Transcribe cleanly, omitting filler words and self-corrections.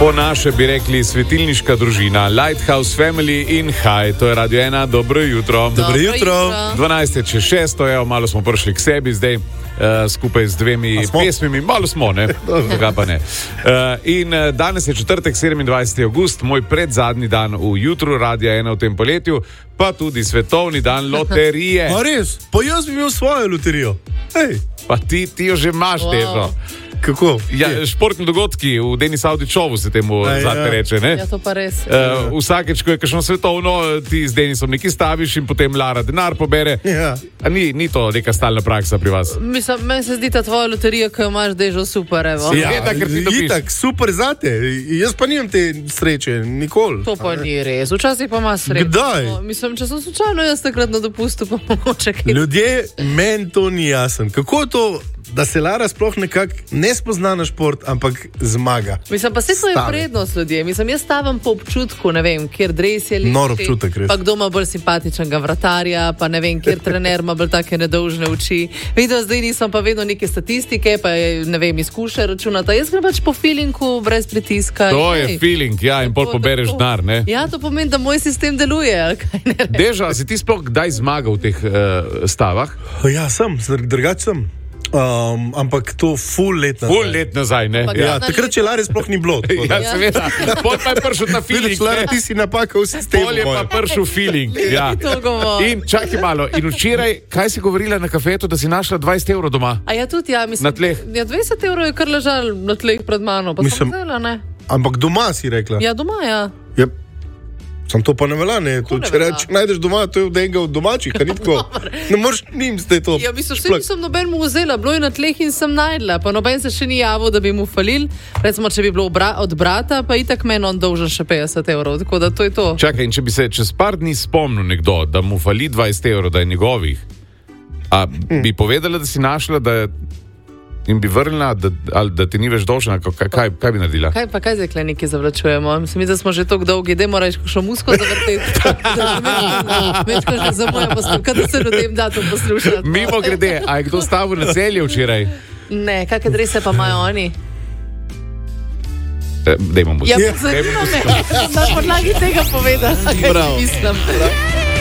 Po naše bi rekli svetilniška družina, Lighthouse Family in Hi, to je Radio 1, dobro jutro. Dobro jutro. 12:06, evo, malo smo prišli k sebi zdaj, skupaj z dvemi pesmimi, malo smo, ne, toga pa ne. In danes je četrtek, 27. avgust, moj predzadnji dan v jutru Radia 1 v tem poletju, pa tudi svetovni dan loterije. A res? Pa jaz bi imel svojo loterijo. Hej. Pa ti jo že imaš, Težo. Kako? Ja, športni dogodki v Denis Audičovu se temu zadnje reče, ne? Ja, to pa res. Vsakeč, ko je kakšno svetovno, ti z Denisom nekaj staviš in potem Lara denar pobere. Ja. A ni to neka stalna praksa pri vas? Mislim, meni se zdi ta tvoja loterija, ki jo imaš, Dežo, super, evo. Ja, ker ti dobiš. Itak, super zate. Jaz pa nimam te sreče, nikoli. To pa ni res. Včasih pa imaš srečo. Kdaj? Mislim, če sem slučajno jaz takrat na dopustu, pa mogoče kaj. Ljudje, meni to ni jasen. Kako je to, da se Lara sploh nekako ne spozna na šport, ampak zmaga? Mislim, pa se to je prednost ljudje. Mislim, jaz stavim po občutku, ne vem, kjer dres je lepši. Nor občutek, res. Pa kdo ima bolj simpatičnega vratarja, pa ne vem, kjer trener ima bolj take nedolžne oči. Videla, zdaj nisem pa vedno neke statistike, pa ne vem, izkušnje računata. Jaz grem pač po feelingu, brez pritiska. To je feeling, ja, in pol pobereš denar, ne? Ja, to pomeni, da moj sistem deluje, ali kaj ne reče. Deža, si ti sploh kdaj zmagal v teh stavah? Ja, sem, drugače sem. Ampak to full let nazaj. Full let nazaj, ne? Ja, takrat, če Lare sploh ni bilo. Ja, seveda. Pol pa je prišel ta feeling, Lara, ti si napakal v sistemu. pol je pa prišel feeling, ja. To govori. In čakaj malo, in včeraj, kaj si govorila na kafetu, da si našla 20 € doma? A ja, tudi ja, mislim. Na tleh? Ja, 20 € je kar ležal na tleh pred mano, pa Mislim- sem vzela, ne? Ampak doma si rekla. Ja, doma, ja. Ja. Sam to pa ne velja, ne. To, ne če velja? najdeš doma, to je od enega od domačih, a ni tako. Ne moreš njim zdaj to. Ja, mislim, še nisem noben mu vzela, bilo je na tleh in sem najdla, pa noben se še ni javil, da bi mu falil. Recimo, če bi bilo od brata, pa itak meni on dolžen še 50 €, tako da to je to. Čakaj, in če bi se čez par dni spomnil nekdo, da mu fali 20 €, da je njegovih, a bi povedala, da si našla, da in bi vrnila, ali da ti ni več dolžna, kaj bi naredila? Kaj zdaj kle nekaj zavlačujemo? Mislim, da smo že tako dolgi, da moraš kakšno musko zavrteti. Večko že zamuja poslušati, da se ljudem da to poslušati. Mimo grede, a je kdo stavil na Celje včeraj? Ne, kakšne drese pa imajo oni? Dajmo mu. Ja, zanima me, na podlagi tega povedala, kaj Bravo. mislim.